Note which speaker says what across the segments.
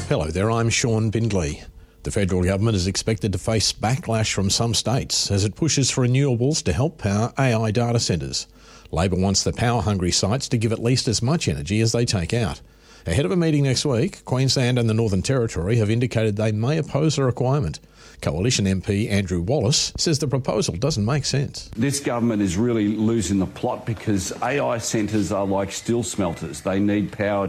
Speaker 1: Hello there, I'm Sean Bindley. The federal government is expected to face backlash from some states as it pushes for renewables to help power AI data centres. Labor wants the power-hungry sites to give at least as much energy as they take out. Ahead of a meeting next week, Queensland and the Northern Territory have indicated they may oppose the requirement. Coalition MP Andrew Wallace says the proposal doesn't make sense.
Speaker 2: This government is really losing the plot because AI centres are like steel smelters. They need power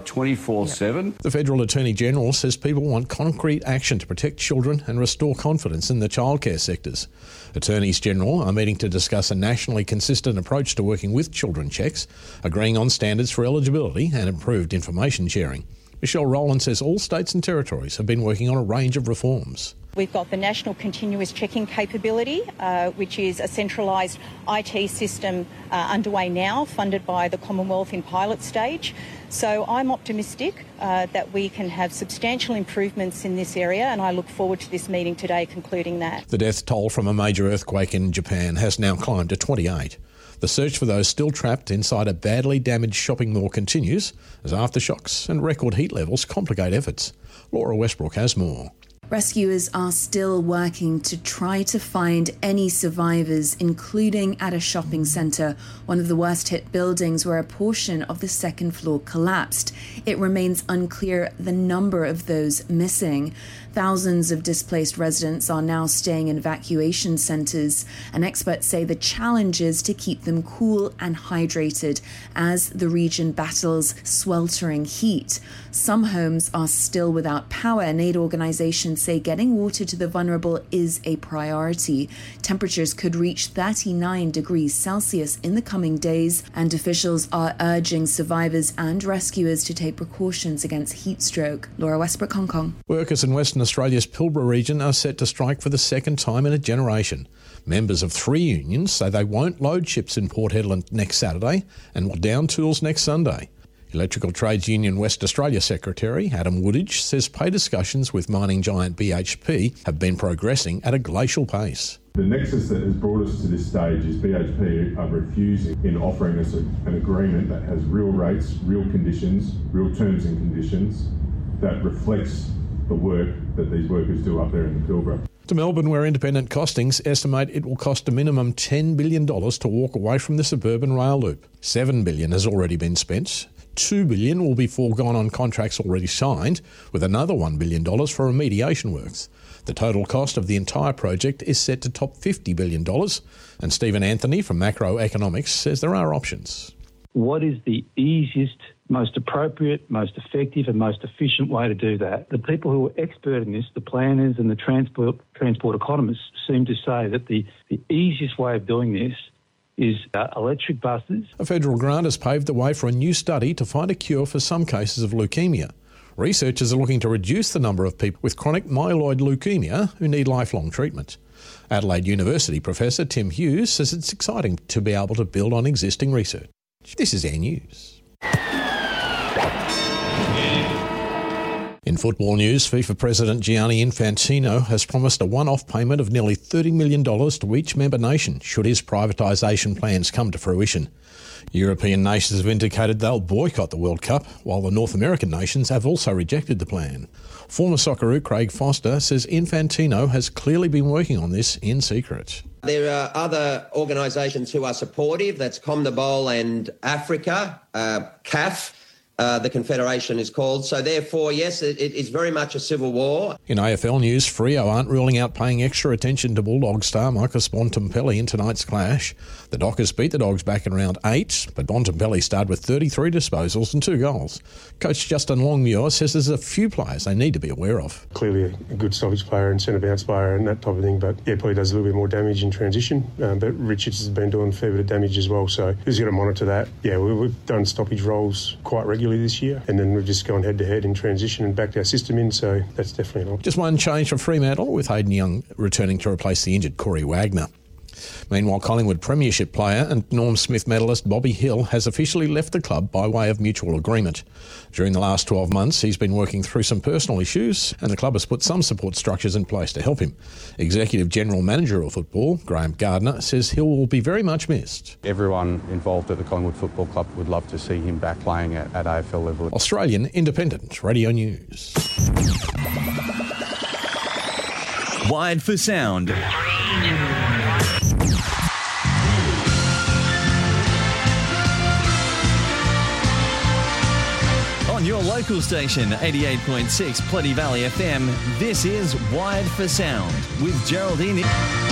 Speaker 2: 24/7.
Speaker 1: The Federal Attorney-General says people want concrete action to protect children and restore confidence in the childcare sectors. Attorneys-General are meeting to discuss a nationally consistent approach to working with children checks, agreeing on standards for eligibility and improved information sharing. Michelle Rowland says all states and territories have been working on a range of reforms.
Speaker 3: We've got the National Continuous Checking Capability, which is a centralised IT system underway now, funded by the Commonwealth in pilot stage. So I'm optimistic that we can have substantial improvements in this area, and I look forward to this meeting today concluding that.
Speaker 1: The death toll from a major earthquake in Japan has now climbed to 28. The search for those still trapped inside a badly damaged shopping mall continues as aftershocks and record heat levels complicate efforts. Laura Westbrook has more.
Speaker 4: Rescuers are still working to try to find any survivors, including at a shopping centre, one of the worst-hit buildings where a portion of the second floor collapsed. It remains unclear the number of those missing. Thousands of displaced residents are now staying in evacuation centres, and experts say the challenge is to keep them cool and hydrated as the region battles sweltering heat. Some homes are still without power, and aid organisations say getting water to the vulnerable is a priority. Temperatures could reach 39 degrees Celsius in the coming days, and officials are urging survivors and rescuers to take precautions against heat stroke. Laura Westbrook, Hong Kong.
Speaker 1: Workers in Western Australia's Pilbara region are set to strike for the second time in a generation. Members of 3 unions say they won't load ships in Port Hedland next Saturday and will down tools next Sunday. Electrical Trades Union West Australia Secretary Adam Woodage says pay discussions with mining giant BHP have been progressing at a glacial pace.
Speaker 5: The nexus that has brought us to this stage is BHP are refusing in offering us an agreement that has real rates, real conditions, real terms and conditions that reflects the work that these workers do up there in the Pilbara.
Speaker 1: To Melbourne, where independent costings estimate it will cost a minimum $10 billion to walk away from the suburban rail loop. $7 billion has already been spent. $2 billion will be foregone on contracts already signed, with another $1 billion for remediation works. The total cost of the entire project is set to top $50 billion, and Stephen Anthony from Macroeconomics says there are options.
Speaker 6: What is the easiest, most appropriate, most effective and most efficient way to do that? The people who are expert in this, the planners and the transport economists, seem to say that the easiest way of doing this is electric buses.
Speaker 1: A federal grant has paved the way for a new study to find a cure for some cases of leukemia. Researchers are looking to reduce the number of people with chronic myeloid leukemia who need lifelong treatment. Adelaide University Professor Tim Hughes says it's exciting to be able to build on existing research. This is Air News. In football news, FIFA President Gianni Infantino has promised a one-off payment of nearly $30 million to each member nation should his privatisation plans come to fruition. European nations have indicated they'll boycott the World Cup, while the North American nations have also rejected the plan. Former Socceroo Craig Foster says Infantino has clearly been working on this in secret.
Speaker 7: There are other organisations who are supportive. That's CONMEBOL and Africa, CAF. The Confederation is called. So therefore, yes, it is very much a civil war.
Speaker 1: In AFL news, Freo aren't ruling out paying extra attention to Bulldog star Marcus Bontempelli in tonight's clash. The Dockers beat the Dogs back in round 8, but Bontempelli starred with 33 disposals and 2 goals. Coach Justin Longmuir says there's a few players they need to be aware of.
Speaker 8: Clearly a good stoppage player and centre bounce player and that type of thing, but yeah, probably does a little bit more damage in transition. But Richards has been doing a fair bit of damage as well, so who's going to monitor that? Yeah, we've done stoppage roles quite regularly this year, and then we've just gone head-to-head in transition and backed our system in, so that's definitely an option.
Speaker 1: Just one change for Fremantle, with Hayden Young returning to replace the injured Corey Wagner. Meanwhile, Collingwood Premiership player and Norm Smith medalist Bobby Hill has officially left the club by way of mutual agreement. During the last 12 months, he's been working through some personal issues and the club has put some support structures in place to help him. Executive General Manager of Football, Graham Gardner, says Hill will be very much missed.
Speaker 9: Everyone involved at the Collingwood Football Club would love to see him back playing at AFL level.
Speaker 1: Australian Independent Radio News.
Speaker 10: Wired for Sound. On your local station, 88.6 Plenty Valley FM, this is Wired for Sound with Geraldine.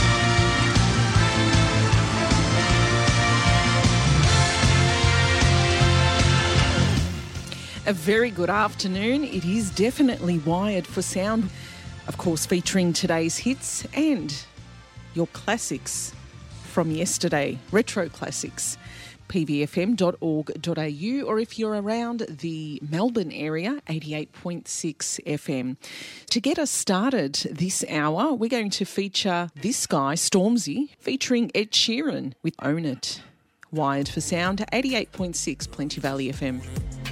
Speaker 11: A very good afternoon. It is definitely Wired for Sound, of course, featuring today's hits and your classics from yesterday, retro classics. pvfm.org.au, or if you're around the Melbourne area, 88.6 FM. To get us started this hour, we're going to feature this guy, Stormzy, featuring Ed Sheeran with Own It. Wired for Sound, 88.6 Plenty Valley FM.